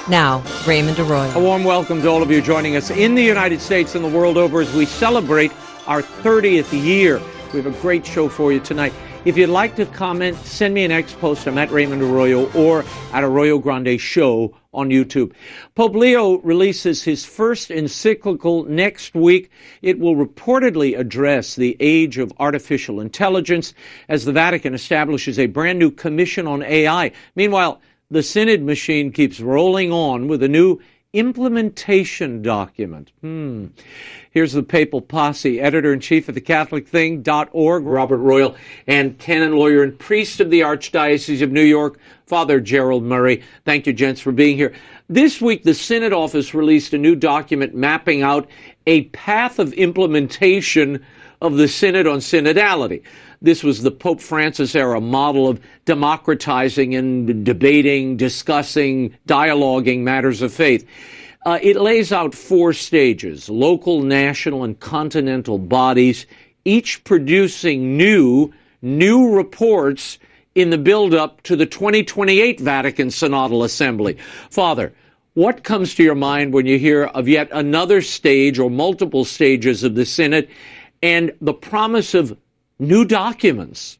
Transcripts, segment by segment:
Now, Raymond Arroyo. A warm welcome to all of you joining us in the United States and the world over as we celebrate our 30th year. We have a great show for you tonight. If you'd like to comment, send me an X post. I'm at Raymond Arroyo or at Arroyo Grande Show on YouTube. Pope Leo releases his first encyclical next week. It will reportedly address the age of artificial intelligence as the Vatican establishes a brand new commission on AI. Meanwhile, the Synod machine keeps rolling on with a new implementation document. Here's the papal posse, editor-in-chief of thecatholicthing.org, Robert Royal, and canon lawyer and priest of the Archdiocese of New York, Father Gerald Murray. Thank you, gents, for being here. This week, the Synod office released a new document mapping out a path of implementation of the Synod on synodality. This was the Pope Francis era model of democratizing and debating, discussing, dialoguing matters of faith. It lays out 4 stages: local, national, and continental bodies, each producing new reports in the build-up to the 2028 Vatican Synodal Assembly. Father, what comes to your mind when you hear of yet another stage or multiple stages of the Synod and the promise of new documents?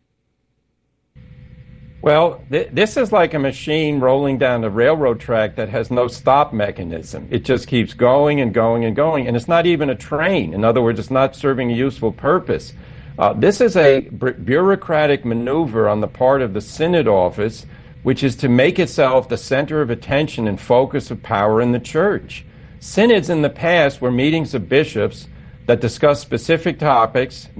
Well, this is like a machine rolling down a railroad track that has no stop mechanism. It just keeps going and going and going, and it's not even a train. In other words, it's not serving a useful purpose. This is a bureaucratic maneuver on the part of the Synod office, which is to make itself the center of attention and focus of power in the Church. Synods in the past were meetings of bishops that discuss specific topics,